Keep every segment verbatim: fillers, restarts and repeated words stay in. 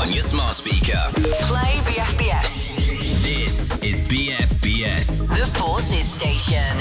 on your smart speaker. Play B F B S. This is B F B S. The Forces Station.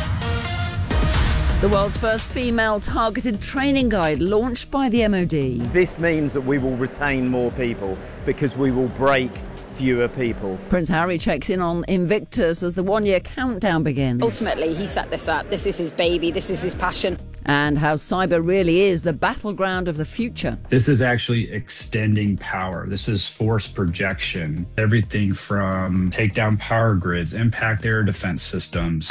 The world's first female targeted training guide launched by the M O D. This means that we will retain more people because we will break fewer people. Prince Harry checks in on Invictus as the one-year countdown begins. Ultimately, he set this up. This is his baby. This is his passion. And how cyber really is the battleground of the future. This is actually extending power. This is force projection. Everything from take down power grids, impact air defense systems.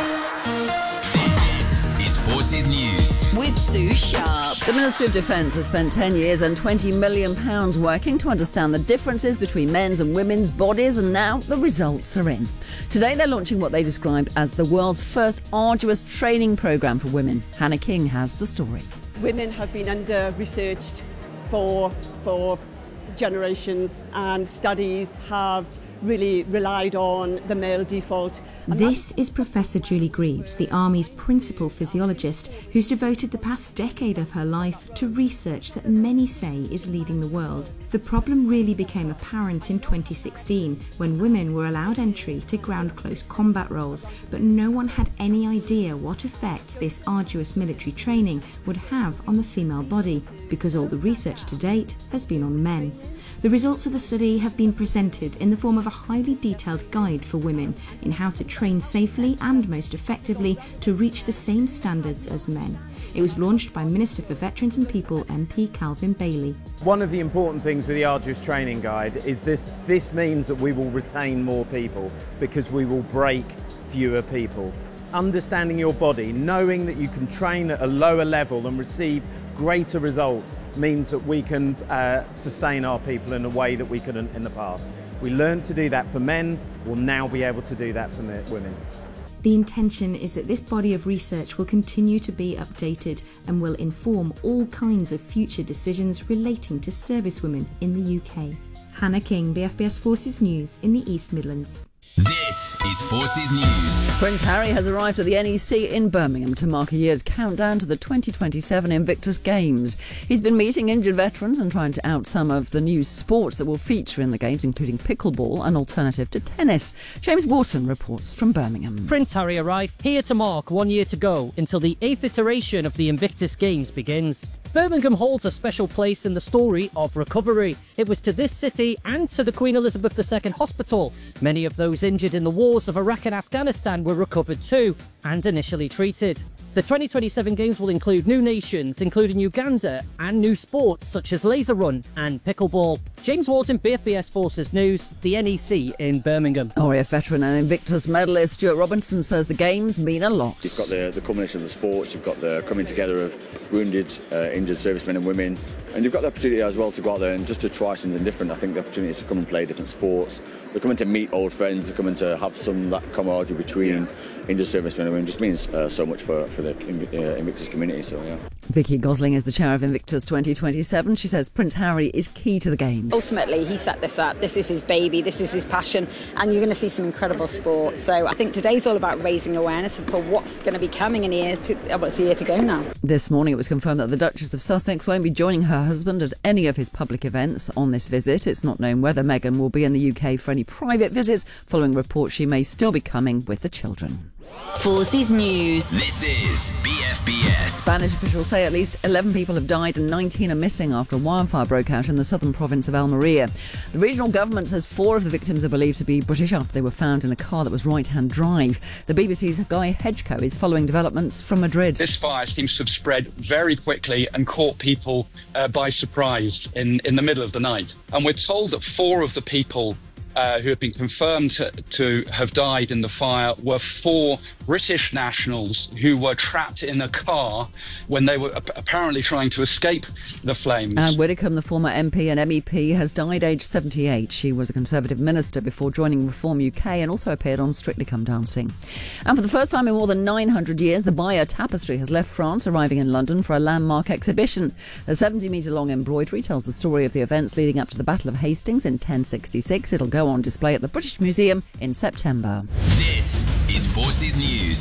Forces News with Sue Sharp. The Ministry of Defence has spent ten years and twenty million pounds working to understand the differences between men's and women's bodies, and now the results are in. Today they're launching what they described as the world's first arduous training programme for women. Hannah King has the story. Women have been under-researched for, for generations, and studies have really relied on the male default. This is Professor Julie Greaves, the Army's principal physiologist, who's devoted the past decade of her life to research that many say is leading the world. The problem really became apparent in twenty sixteen, when women were allowed entry to ground-close combat roles, but no one had any idea what effect this arduous military training would have on the female body, because all the research to date has been on men. The results of the study have been presented in the form of a highly detailed guide for women in how to train safely and most effectively to reach the same standards as men. It was launched by Minister for Veterans and People M P Calvin Bailey. One of the important things with the Arduous Training Guide is this, this means that we will retain more people because we will break fewer people. Understanding your body, knowing that you can train at a lower level and receive greater results means that we can uh, sustain our people in a way that we couldn't in the past. We learned to do that for men, we'll now be able to do that for women. The intention is that this body of research will continue to be updated and will inform all kinds of future decisions relating to servicewomen in the U K. Hannah King, B F B S Forces News in the East Midlands. This is Forces News. Prince Harry has arrived at the N E C in Birmingham to mark a year's countdown to the twenty twenty-seven Invictus Games. He's been meeting injured veterans and trying to out some of the new sports that will feature in the Games, including pickleball, an alternative to tennis. James Wharton reports from Birmingham. Prince Harry arrived here to mark one year to go until the eighth iteration of the Invictus Games begins. Birmingham holds a special place in the story of recovery. It was to this city and to the Queen Elizabeth the Second Hospital. Many of those injured in the wars of Iraq and Afghanistan were recovered too, and initially treated. The twenty twenty-seven Games will include new nations, including Uganda, and new sports such as laser run and pickleball. James Wharton, B F B S Forces News, the N E C in Birmingham. R A F veteran and Invictus medalist Stuart Robinson says the Games mean a lot. You've got the, the combination of the sports, you've got the coming together of wounded, uh, injured servicemen and women, and you've got the opportunity as well to go out there and just to try something different. I think the opportunity to come and play different sports. They're coming to meet old friends, they're coming to have some of that camaraderie between injured servicemen and women. It just means uh, so much for, for the uh, Invictus community, so yeah. Vicky Gosling is the chair of Invictus twenty twenty-seven. She says Prince Harry is key to the Games. Ultimately, he set this up. This is his baby. This is his passion. And you're going to see some incredible sport. So I think today's all about raising awareness for what's going to be coming in years to, well, it's a year to go now. This morning it was confirmed that the Duchess of Sussex won't be joining her husband at any of his public events on this visit. It's not known whether Meghan will be in the U K for any private visits. Following reports, she may still be coming with the children. Forces News. This is B F B S. Spanish officials say at least eleven people have died and nineteen are missing after a wildfire broke out in the southern province of Almeria. The regional government says four of the victims are believed to be British after they were found in a car that was right-hand drive. The B B C's Guy Hedgecoe is following developments from Madrid. This fire seems to have spread very quickly and caught people uh, by surprise in, in the middle of the night. And we're told that four of the people Uh, who have been confirmed to, to have died in the fire were four British nationals who were trapped in a car when they were ap- apparently trying to escape the flames. Anne Widdecombe, the former M P and M E P, has died aged seventy-eight. She was a Conservative minister before joining Reform U K and also appeared on Strictly Come Dancing. And for the first time in more than nine hundred years, the Bayeux Tapestry has left France, arriving in London for a landmark exhibition. The seventy metre long embroidery tells the story of the events leading up to the Battle of Hastings in ten sixty-six. It'll go on display at the British Museum in September. This is Forces News.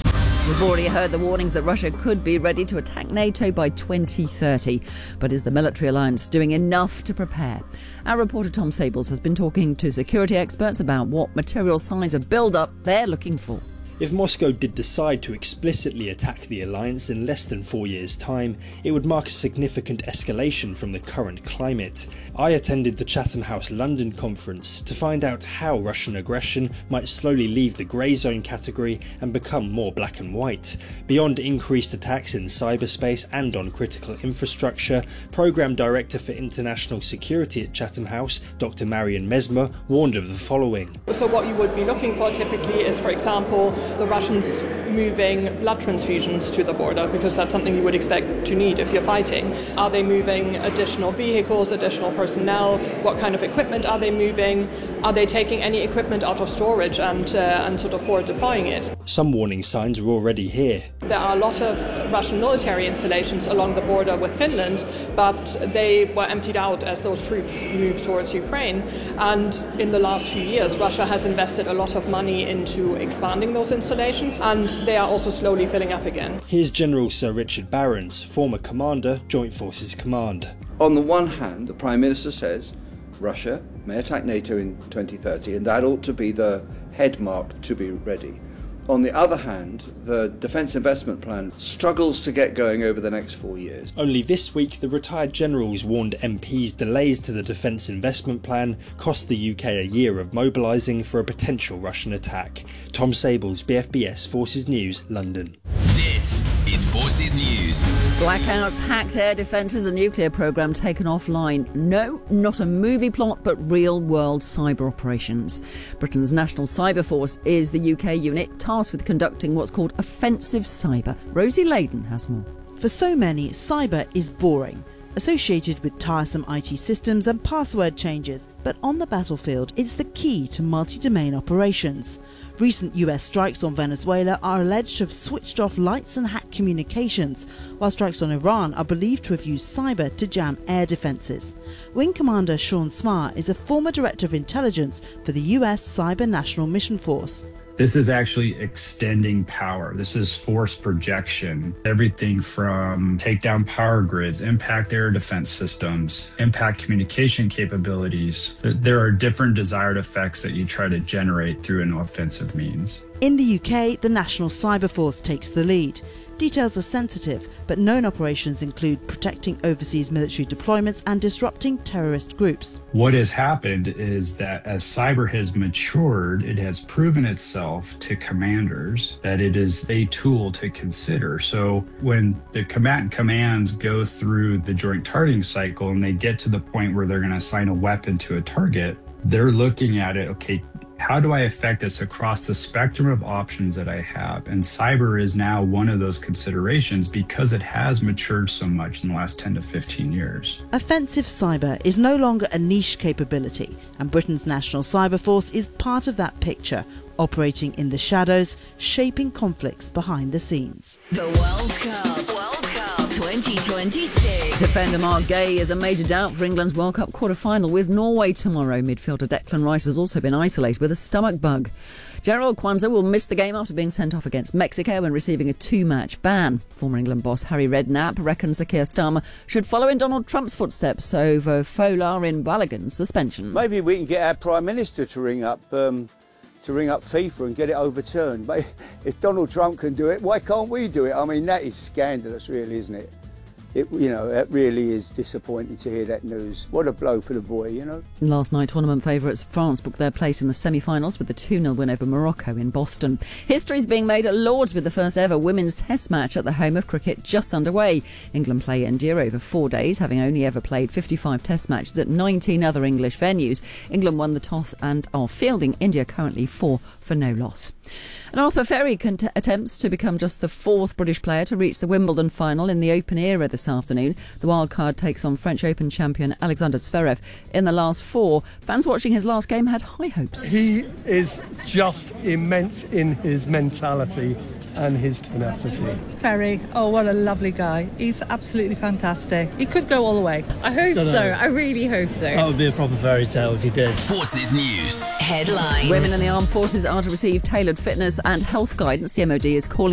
We've already heard the warnings that Russia could be ready to attack NATO by twenty thirty. But is the military alliance doing enough to prepare? Our reporter Tom Sables has been talking to security experts about what material signs of build-up they're looking for. If Moscow did decide to explicitly attack the alliance in less than four years' time, it would mark a significant escalation from the current climate. I attended the Chatham House London conference to find out how Russian aggression might slowly leave the grey zone category and become more black and white. Beyond increased attacks in cyberspace and on critical infrastructure, Programme Director for International Security at Chatham House, Doctor Marian Mesmer, warned of the following. So what you would be looking for typically is, for example, the Russians moving blood transfusions to the border, because that's something you would expect to need if you're fighting. Are they moving additional vehicles, additional personnel? What kind of equipment are they moving? Are they taking any equipment out of storage and, uh, and sort of forward deploying it? Some warning signs are already here. There are a lot of Russian military installations along the border with Finland, but they were emptied out as those troops moved towards Ukraine. And in the last few years, Russia has invested a lot of money into expanding those installations, and they are also slowly filling up again. Here's General Sir Richard Barrons, former commander, Joint Forces Command. On the one hand, the Prime Minister says Russia may attack NATO in twenty thirty, and that ought to be the head mark to be ready. On the other hand, the Defence Investment Plan struggles to get going over the next four years. Only this week, the retired generals warned M Ps delays to the Defence Investment Plan cost the U K a year of mobilising for a potential Russian attack. Tom Sables, B F B S Forces News, London. This is Forces News. Blackouts, hacked air defences, a nuclear programme taken offline. No, not a movie plot, but real-world cyber operations. Britain's National Cyber Force is the U K unit tasked with conducting what's called offensive cyber. Rosie Layden has more. For so many, cyber is boring, associated with tiresome I T systems and password changes. But on the battlefield, it's the key to multi-domain operations. Recent U S strikes on Venezuela are alleged to have switched off lights and hacked communications, while strikes on Iran are believed to have used cyber to jam air defences. Wing Commander Sean Smarr is a former Director of Intelligence for the U S Cyber National Mission Force. This is actually extending power. This is force projection. Everything from take down power grids, impact air defense systems, impact communication capabilities. There are different desired effects that you try to generate through an offensive means. In the U K, the National Cyber Force takes the lead. Details are sensitive, but known operations include protecting overseas military deployments and disrupting terrorist groups. What has happened is that as cyber has matured, it has proven itself to commanders that it is a tool to consider. So when the combatant commands go through the joint targeting cycle and they get to the point where they're going to assign a weapon to a target, they're looking at it, okay, how do I affect this across the spectrum of options that I have? And cyber is now one of those considerations because it has matured so much in the last ten to fifteen years. Offensive cyber is no longer a niche capability, and Britain's National Cyber Force is part of that picture, operating in the shadows, shaping conflicts behind the scenes. The World Cup. World Cup twenty twenty-six. Defender Mark Gay is a major doubt for England's World Cup quarter-final with Norway tomorrow. Midfielder Declan Rice has also been isolated with a stomach bug. Gerald Kwanzaa will miss the game after being sent off against Mexico and receiving a two-match ban. Former England boss Harry Redknapp reckons Sir Keir Starmer should follow in Donald Trump's footsteps over Folarin Balogun's suspension. Maybe we can get our Prime Minister to ring up um, to ring up FIFA and get it overturned. But if Donald Trump can do it, why can't we do it? I mean, that is scandalous, really, isn't it? It, you know, it really is disappointing to hear that news. What a blow for the boy, you know. Last night, tournament favourites France booked their place in the semi-finals with a two nil win over Morocco in Boston. History's being made at Lords with the first ever women's test match at the home of cricket just underway. England play endure over four days, having only ever played fifty-five test matches at nineteen other English venues. England won the toss and are fielding India currently four for no loss. And Arthur Ferry cont- attempts to become just the fourth British player to reach the Wimbledon final in the Open era this afternoon. The wildcard takes on French Open champion Alexander Zverev. In the last four, fans watching his last game had high hopes. He is just immense in his mentality and his tenacity. Ferry, oh, what a lovely guy. He's absolutely fantastic. He could go all the way. I hope so. I really hope so. That would be a proper fairy tale if he did. Forces News. Headlines. Women in the armed forces are to receive tailored fitness and health guidance. The M O D is calling it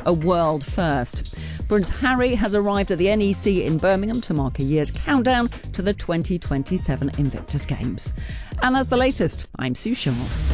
a world first. Prince Harry has arrived at the N E C in Birmingham to mark a year's countdown to the twenty twenty-seven Invictus Games. And that's the latest. I'm Sue Sharp.